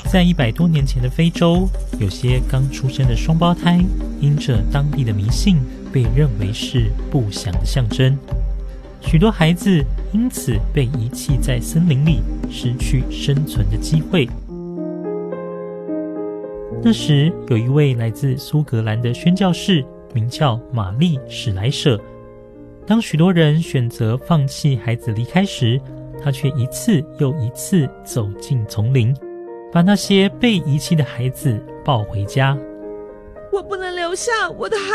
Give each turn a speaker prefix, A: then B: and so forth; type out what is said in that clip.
A: 在100多年前的非洲，有些刚出生的双胞胎，因着当地的迷信，被认为是不祥的象征。许多孩子因此被遗弃在森林里，失去生存的机会。那时，有一位来自苏格兰的宣教士，名叫玛丽·史莱舍。当许多人选择放弃孩子离开时，他却一次又一次走进丛林，把那些被遗弃的孩子抱回家。
B: 我不能留下我的孩